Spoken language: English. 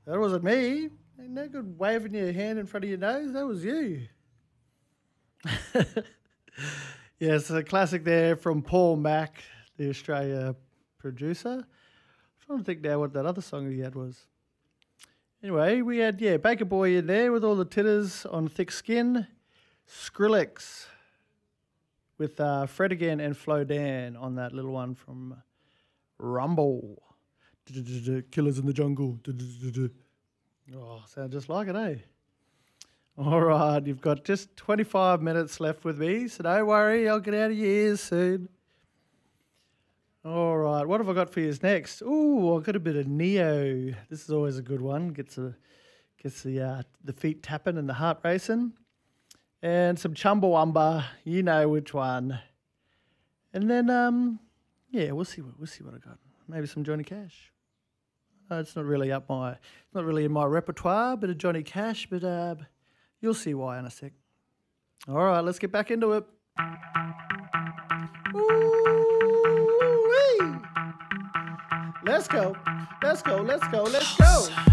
That wasn't me. Ain't no good waving your hand in front of your nose. That was you. Yes, a classic there from Paul Mack, the Australia producer. I'm trying to think now what that other song he had was. Anyway, we had, Baker Boy in there with all the titters on thick skin. Skrillex with Fred again and Flo Dan on that little one from Rumble. Killers in the jungle. Oh, sound just like it, eh? All right, you've got just 25 minutes left with me, so don't worry, I'll get out of your ears soon. All right, what have I got for you next? Ooh, I've got a bit of Neo. This is always a good one. Gets the feet tapping and the heart racing. And some Chumbawamba, you know which one. And then, we'll see what I got. Maybe some Johnny Cash. It's not really in my repertoire, bit of Johnny Cash, but you'll see why in a sec. All right, let's get back into it. Ooh-wee. Let's go.